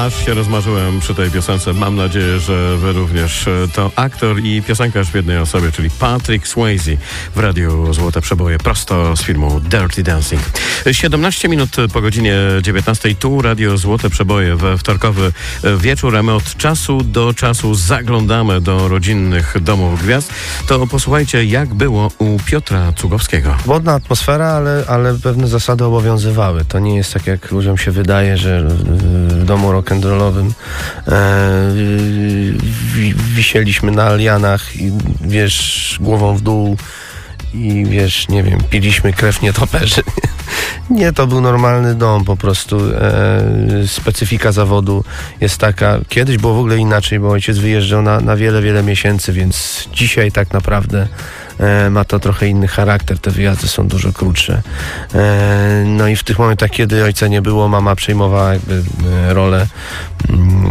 Aż się rozmarzyłem przy tej piosence. Mam nadzieję, że wy również. To aktor i piosenkarz w jednej osobie, czyli Patrick Swayze w Radiu Złote Przeboje, prosto z filmu Dirty Dancing. 17 minut po godzinie 19. Tu Radio Złote Przeboje we wtorkowy wieczór, a my od czasu do czasu zaglądamy do rodzinnych domów gwiazd. To posłuchajcie, jak było u Piotra Cugowskiego. Wodna atmosfera, ale pewne zasady obowiązywały. To nie jest tak, jak ludziom się wydaje, że w domu rock'n'rollowym wisieliśmy na lianach i wiesz, głową w dół i wiesz, nie wiem, piliśmy krew nietoperzy. Nie, to był normalny dom po prostu. Specyfika zawodu jest taka. Kiedyś było w ogóle inaczej, bo ojciec wyjeżdżał na wiele, wiele miesięcy, więc dzisiaj tak naprawdę ma to trochę inny charakter. Te wyjazdy są dużo krótsze. No i w tych momentach, kiedy ojca nie było, mama przejmowała jakby rolę